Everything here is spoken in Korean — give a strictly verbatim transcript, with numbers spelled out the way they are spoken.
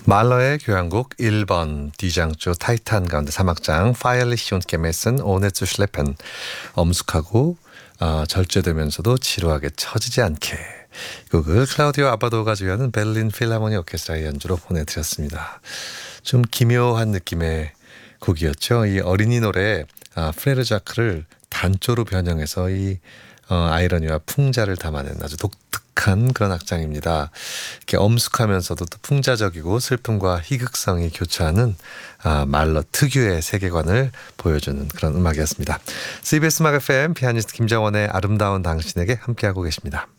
말러의 교향곡 일 번 디장조 타이탄 가운데 삼 악장 Feierlich und gemessen ohne zu schleppen, 엄숙하고 어, 절제되면서도 지루하게 처지지 않게. 곡을 클라우디오 아바도가 주연은 베를린 필하모니 오케스트라의 연주로 보내드렸습니다. 좀 기묘한 느낌의 곡이었죠. 이 어린이 노래 아, 프레르 자크를 단조로 변형해서 이 어, 아이러니와 풍자를 담아낸 아주 독특한 그런 악장입니다. 이렇게 엄숙하면서도 또 풍자적이고 슬픔과 희극성이 교차하는 아, 말러 특유의 세계관을 보여주는 그런 음악이었습니다. 씨비에스 음악 에프엠 피아니스트 김정원의 아름다운 당신에게 함께하고 계십니다.